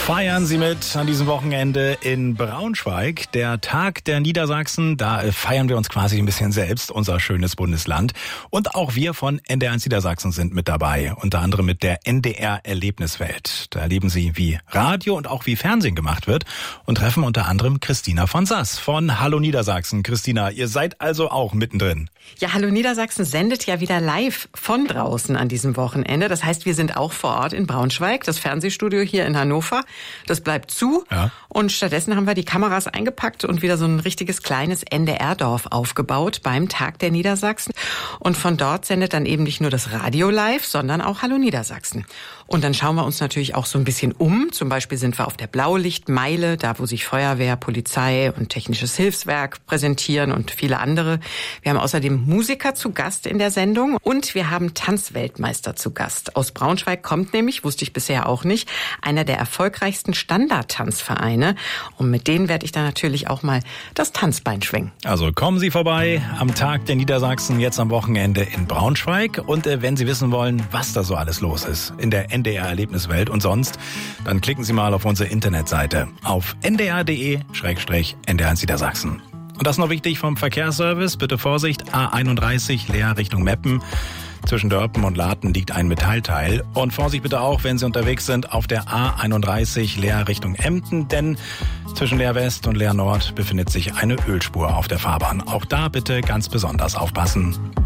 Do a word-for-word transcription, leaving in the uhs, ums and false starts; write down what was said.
Feiern Sie mit an diesem Wochenende in Braunschweig. Der Tag der Niedersachsen, da feiern wir uns quasi ein bisschen selbst, unser schönes Bundesland. Und auch wir von N D R eins Niedersachsen sind mit dabei, unter anderem mit der N D R Erlebniswelt. Da erleben Sie, wie Radio und auch wie Fernsehen gemacht wird und treffen unter anderem Christina von Sass von Hallo Niedersachsen. Christina, ihr seid also auch mittendrin. Ja, Hallo Niedersachsen sendet ja wieder live von draußen an diesem Wochenende. Das heißt, wir sind auch vor Ort in Braunschweig, das Fernsehstudio hier in Hannover. Das bleibt zu. Ja. Und stattdessen haben wir die Kameras eingepackt und wieder so ein richtiges kleines N D R-Dorf aufgebaut beim Tag der Niedersachsen. Und von dort sendet dann eben nicht nur das Radio live, sondern auch Hallo Niedersachsen. Und dann schauen wir uns natürlich auch so ein bisschen um. Zum Beispiel sind wir auf der Blaulichtmeile, da wo sich Feuerwehr, Polizei und Technisches Hilfswerk präsentieren und viele andere. Wir haben außerdem Musiker zu Gast in der Sendung und wir haben Tanzweltmeister zu Gast. Aus Braunschweig kommt nämlich, wusste ich bisher auch nicht, einer der erfolgreichsten Standardtanzvereine. Und mit denen werde ich dann natürlich auch mal das Tanzbein schwingen. Also kommen Sie vorbei am Tag der Niedersachsen, jetzt am Wochenende in Braunschweig. Und äh, wenn Sie wissen wollen, was da so alles los ist in der N D R Erlebniswelt und sonst, dann klicken Sie mal auf unsere Internetseite auf n d r punkt d e slash n d r eins Niedersachsen. Und das noch wichtig vom Verkehrsservice, bitte Vorsicht, A einunddreißig leer Richtung Meppen. Zwischen Dörpen und Laten liegt ein Metallteil. Und Vorsicht bitte auch, wenn Sie unterwegs sind, auf der A einunddreißig leer Richtung Emden, denn zwischen Leer West und Leer Nord befindet sich eine Ölspur auf der Fahrbahn. Auch da bitte ganz besonders aufpassen.